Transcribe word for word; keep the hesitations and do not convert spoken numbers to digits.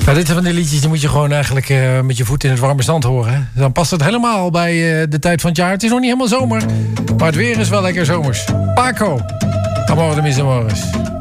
Nou, dit zijn van die liedjes die moet je gewoon eigenlijk uh, met je voet in het warme zand horen. Hè? Dan past het helemaal bij uh, de tijd van het jaar. Het is nog niet helemaal zomer, maar het weer is wel lekker zomers. Paco, Amor de mis amores.